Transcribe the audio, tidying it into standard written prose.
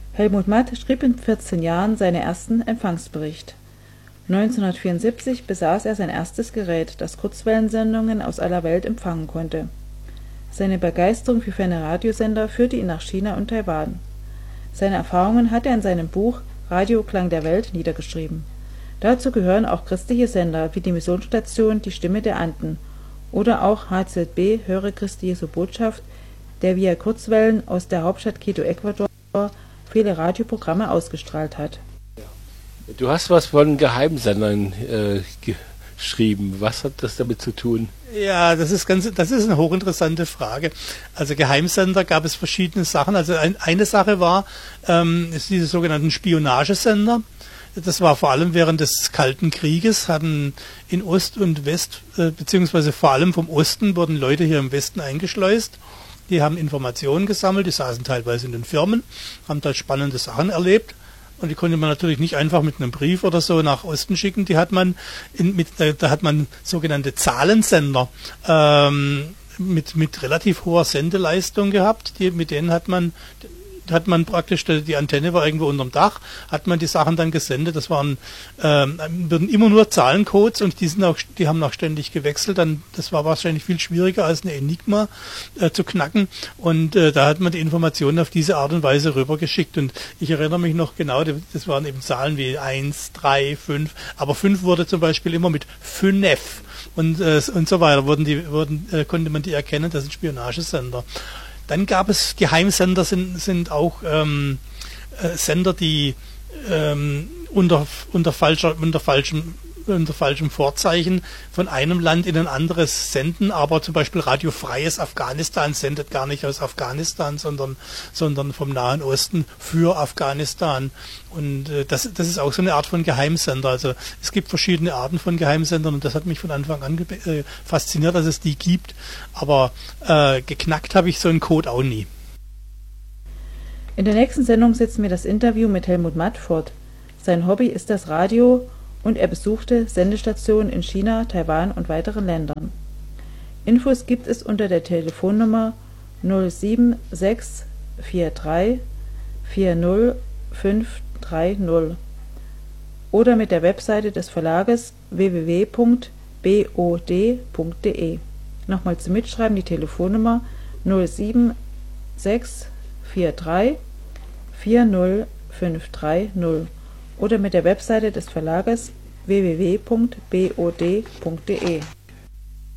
Helmut Matt schrieb in 14 Jahren seinen ersten Empfangsbericht. 1974 besaß er sein erstes Gerät, das Kurzwellensendungen aus aller Welt empfangen konnte. Seine Begeisterung für ferne Radiosender führte ihn nach China und Taiwan. Seine Erfahrungen hat er in seinem Buch Radio Klang der Welt niedergeschrieben. Dazu gehören auch christliche Sender wie die Missionsstation Die Stimme der Anden oder auch HZB Höre Christi Jesu Botschaft, der via Kurzwellen aus der Hauptstadt Quito, Ecuador, viele Radioprogramme ausgestrahlt hat. Du hast was von Geheimsendern geschrieben. Was hat das damit zu tun? Ja, das ist eine hochinteressante Frage. Also Geheimsender gab es verschiedene Sachen. Also eine Sache war, ist diese sogenannten Spionagesender. Das war vor allem während des Kalten Krieges, hatten in Ost und West, beziehungsweise vor allem vom Osten, wurden Leute hier im Westen eingeschleust. Die haben Informationen gesammelt, die saßen teilweise in den Firmen, haben da spannende Sachen erlebt. Und die konnte man natürlich nicht einfach mit einem Brief oder so nach Osten schicken. Die hat man da hat man sogenannte Zahlensender mit relativ hoher Sendeleistung gehabt. Mit denen hat man praktisch, die Antenne war irgendwo unterm Dach, hat man die Sachen dann gesendet. Das wurden immer nur Zahlencodes und die haben auch ständig gewechselt. Das war wahrscheinlich viel schwieriger als eine Enigma zu knacken. Und da hat man die Informationen auf diese Art und Weise rübergeschickt. Und ich erinnere mich noch genau, das waren eben Zahlen wie 1, 3, 5. Aber 5 wurde zum Beispiel immer mit 5 und so weiter. Konnte man die erkennen, das sind Spionagesender. Dann gab es Geheimsender, sind auch Sender, die unter falschem Vorzeichen von einem Land in ein anderes senden, aber zum Beispiel Radio Freies Afghanistan sendet gar nicht aus Afghanistan, sondern vom Nahen Osten für Afghanistan. Und das ist auch so eine Art von Geheimsender. Also es gibt verschiedene Arten von Geheimsendern und das hat mich von Anfang an fasziniert, dass es die gibt. Aber geknackt habe ich so einen Code auch nie. In der nächsten Sendung setzen wir das Interview mit Helmut Matt fort. Sein Hobby ist das Radio und er besuchte Sendestationen in China, Taiwan und weiteren Ländern. Infos gibt es unter der Telefonnummer 07643 40530 oder mit der Webseite des Verlages www.bod.de. Nochmal zum Mitschreiben die Telefonnummer 07643 40530 oder mit der Webseite des Verlages www.bod.de.